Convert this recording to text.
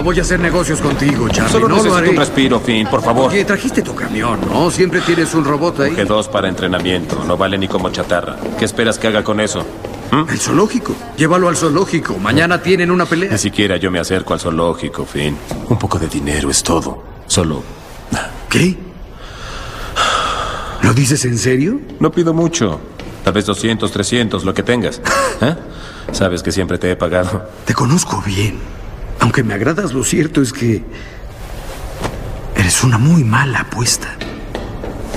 voy a hacer negocios contigo, Charlie. Solo no lo necesito haré. un respiro, Finn, por favor. Oye, trajiste tu camión, ¿no? Siempre tienes un robot ahí. Que 2 para entrenamiento. No vale ni como chatarra. ¿Qué esperas que haga con eso? El zoológico. Llévalo al zoológico. Mañana tienen una pelea. Ni siquiera yo me acerco al zoológico, Finn. Un poco de dinero es todo. Solo... ¿Qué? ¿Lo dices en serio? No pido mucho. Tal vez 200, 300, lo que tengas. ¿Eh? Sabes que siempre te he pagado. Te conozco bien. Aunque me agradas, lo cierto es que eres una muy mala apuesta.